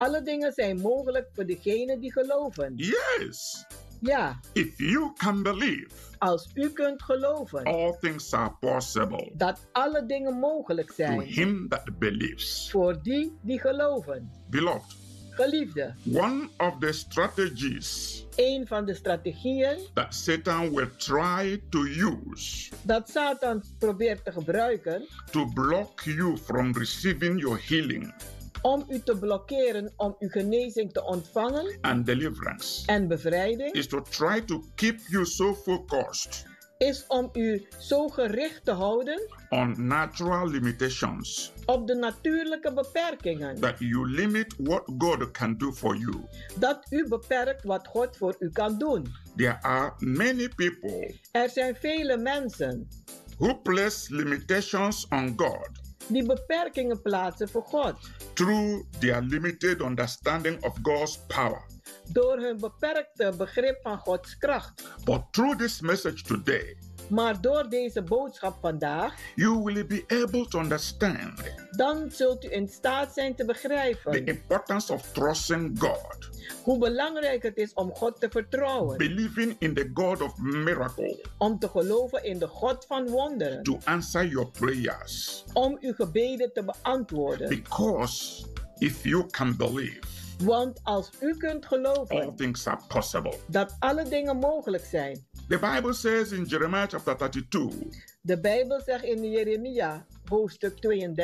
alle dingen zijn mogelijk voor degenen die geloven. Yes. Ja, If you can believe, als u kunt geloven all things are possible dat alle dingen mogelijk to zijn him that believes. voor die geloven. Beloved, Geliefde, one of the strategies een van de strategieën that Satan will try to use dat Satan probeert te gebruiken to block you from receiving your healing om u te blokkeren om uw genezing te ontvangen and deliverance en bevrijding, is to try to keep you so focused is om u zo gericht te houden on natural limitations op de natuurlijke beperkingen, that you limit what God can do for you. dat u beperkt wat God voor u kan doen. There are many people Er zijn vele mensen who place limitations on God die beperkingen plaatsen voor God through their limited understanding of God's power. door hun beperkte begrip van Gods kracht. But through this message today, Maar door deze boodschap vandaag, you will be able to understand dan zult u in staat zijn te the begrijpen importance of trusting God, hoe belangrijk het is om God te vertrouwen, believing in the God of miracle om te geloven in de God van wonderen, to answer your prayers. om uw gebeden te beantwoorden. Because if you can believe, Want als u kunt all geloven things are possible. dat alle dingen mogelijk zijn. The Bible says in Jeremiah chapter 32, De Bijbel zegt in Jeremia, hoofdstuk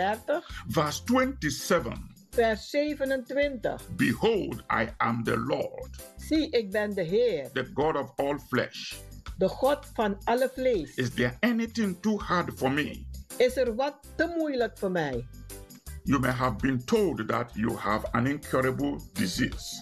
32, verse 27, vers 27. behold, I am the Lord, Zie, ik ben de Heer, the God of all flesh. de God van alle vlees. Is there anything too hard for me? Is er wat te moeilijk voor mij? You may have been told that you have an incurable disease.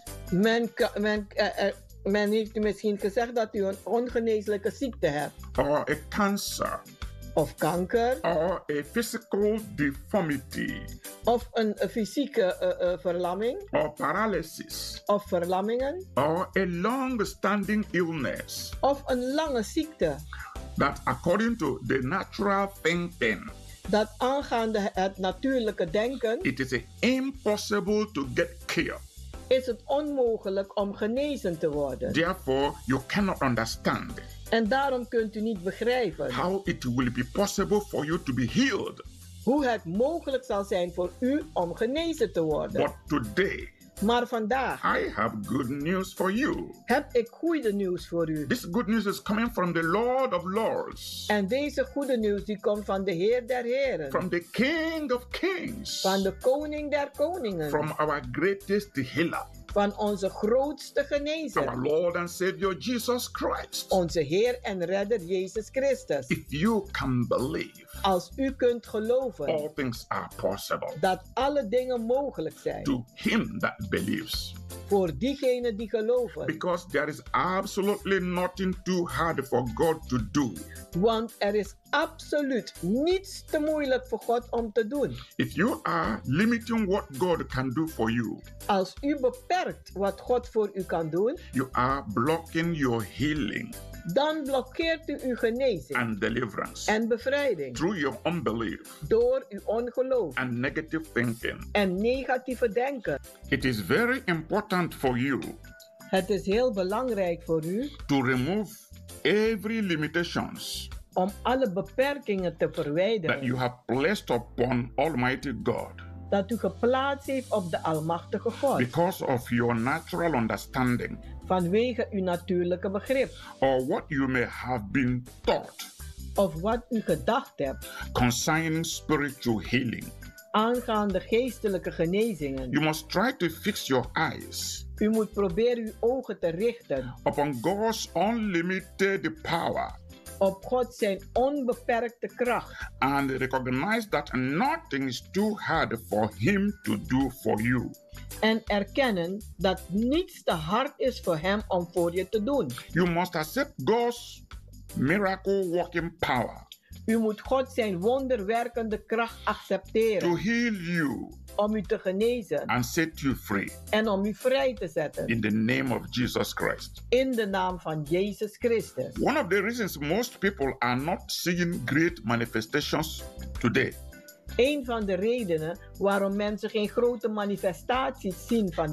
Men heeft u misschien gezegd dat u een ongeneeslijke ziekte hebt. Or a cancer, Of kanker. or a physical deformity, Of een fysieke verlamming. or paralysis, Of verlammingen. or a long-standing illness Of een lange ziekte. that according to the natural thinking, Dat aangaande het natuurlijke denken it is impossible to get cured. is het onmogelijk om genezen te worden. Therefore, you cannot understand En daarom kunt u niet begrijpen how it will be possible for you to be healed. hoe het mogelijk zal zijn voor u om genezen te worden. But today, Maar vandaag I have good news for you. heb ik goede nieuws voor u. This good news is coming from the Lord of Lords, En deze goede nieuws die komt van de Heer der Heren. from the King of Kings, Van de Koning der Koningen. from our greatest healer, Van onze grootste our genezer. Lord and Savior Jesus Christ. Onze Heer en Redder Jezus Christus. If you can believe, Als u kunt geloven all things are possible dat alle dingen mogelijk zijn. to him that believes. Voor diegenen die geloven. Because there is absolutely nothing too hard for God to do. Want er is absoluut niets te moeilijk voor God om te doen. If you are limiting what God can do for you, Als u beperkt wat God voor u kan doen, you are blocking your healing dan blokkeert u uw genezing and deliverance en bevrijding through your unbelief door uw ongeloof and negative thinking. en negatieve denken. It is very important for you Het is heel belangrijk voor u to remove every limitations om alle beperkingen te that verwijderen you have placed upon Almighty God dat u geplaatst heeft op de Almachtige God because of your natural understanding vanwege uw natuurlijke begrip or what you may have been taught of wat u gedacht hebt concerning spiritual healing. aangaande geestelijke genezingen. You must try to fix your eyes U moet proberen uw ogen te richten upon God's unlimited power op God zijn onbeperkte kracht and recognize that nothing is too hard for Him to do for you. en erkennen dat niets te hard is voor hem om voor je te doen. You must accept God's miracle working power U moet God zijn wonderwerkende kracht to accepteren heal you om u te genezen and set you free en om u vrij te zetten in the name of Jesus Christ. in de naam van Jezus Christus. One of the reasons most people are not seeing great manifestations today Een van de redenen waarom mensen geen grote manifestaties zien van